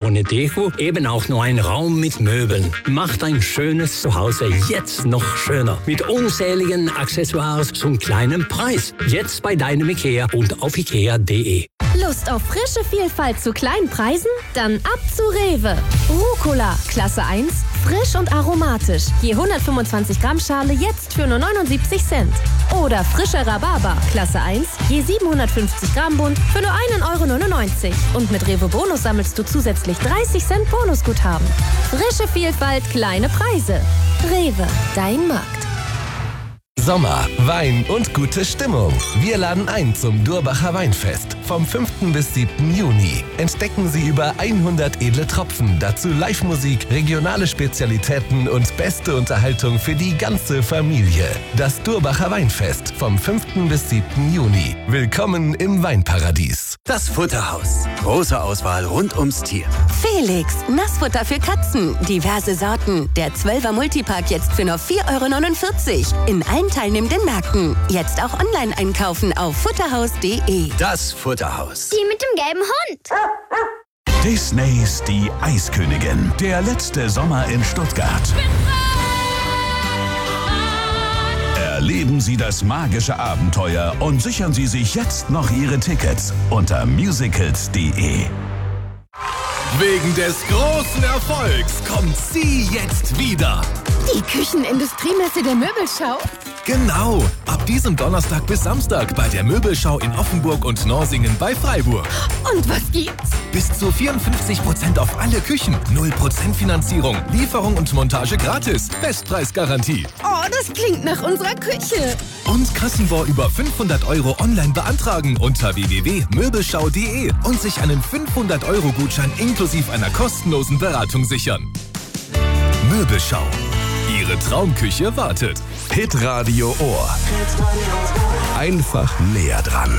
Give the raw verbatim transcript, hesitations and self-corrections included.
ohne Deko, eben auch nur ein Raum mit Möbeln. Macht ein schönes Zuhause jetzt noch schöner. Mit unzähligen Accessoires zum kleinen Preis. Jetzt bei deinem IKEA und auf ikea punkt de. Lust auf frische Vielfalt zu kleinen Preisen? Dann ab zu Rewe. Rucola, Klasse eins, frisch und aromatisch. Je hundertfünfundzwanzig Gramm Schale jetzt für nur neunundsiebzig Cent. Oder frischer Rhabarber, Klasse eins, je siebenhundertfünfzig Gramm Bund für nur ein Euro neunundneunzig. Und mit Rewe Bonus sammelst du zusätzlich dreißig Cent Bonusguthaben. Frische Vielfalt, kleine Preise. Rewe, dein Markt. Sommer, Wein und gute Stimmung. Wir laden ein zum Durbacher Weinfest vom fünften bis siebten Juni. Entdecken Sie über hundert edle Tropfen, dazu Live-Musik, regionale Spezialitäten und beste Unterhaltung für die ganze Familie. Das Durbacher Weinfest vom fünften bis siebten Juni. Willkommen im Weinparadies. Das Futterhaus. Große Auswahl rund ums Tier. Felix, Nassfutter für Katzen. Diverse Sorten. Der zwölfer Multipack jetzt für nur vier Euro neunundvierzig. In allen teilnehmenden Märkten. Jetzt auch online einkaufen auf futterhaus punkt de. Das Futterhaus. Die mit dem gelben Hund. Disneys Die Eiskönigin. Der letzte Sommer in Stuttgart. Erleben Sie das magische Abenteuer und sichern Sie sich jetzt noch Ihre Tickets unter musicals punkt de. Wegen des großen Erfolgs kommt sie jetzt wieder. Die Küchenindustriemesse der Möbelschau? Genau, ab diesem Donnerstag bis Samstag bei der Möbelschau in Offenburg und Norsingen bei Freiburg. Und was gibt's? Bis zu vierundfünfzig Prozent auf alle Küchen, null Prozent Finanzierung, Lieferung und Montage gratis, Bestpreisgarantie. Oh, das klingt nach unserer Küche. Und Kassenbon über fünfhundert Euro online beantragen unter w w w punkt möbelschau punkt de und sich einen fünfhundert Euro Gutschein inklusive einer kostenlosen Beratung sichern. Möbelschau. Ihre Traumküche wartet. Hitradio Ohr. Einfach näher dran.